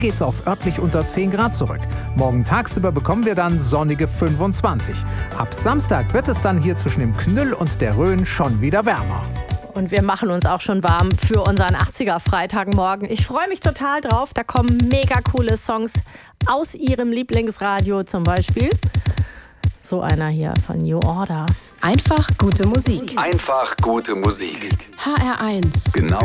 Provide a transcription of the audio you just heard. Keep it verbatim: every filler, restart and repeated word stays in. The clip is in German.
geht's auf örtlich unter zehn Grad zurück. Morgen tagsüber bekommen wir dann sonnige fünfundzwanzig. Ab Samstag wird es dann hier zwischen dem Knüll und der Rhön schon wieder wärmer. Und wir machen uns auch schon warm für unseren achtziger-Freitagmorgen. Ich freue mich total drauf. Da kommen mega coole Songs aus Ihrem Lieblingsradio, zum Beispiel so einer hier von New Order. Einfach gute Musik. Einfach gute Musik. H R eins. Genau.